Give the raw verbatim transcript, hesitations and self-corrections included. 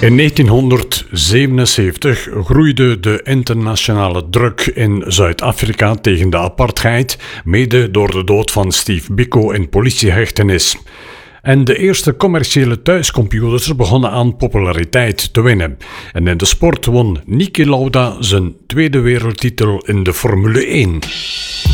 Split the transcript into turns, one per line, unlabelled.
In negentienhonderdzevenenzeventig groeide de internationale druk in Zuid-Afrika tegen de apartheid, mede door de dood van Steve Biko in politiehechtenis. En de eerste commerciële thuiscomputers begonnen aan populariteit te winnen. En in de sport won Niki Lauda zijn tweede wereldtitel in de Formule één.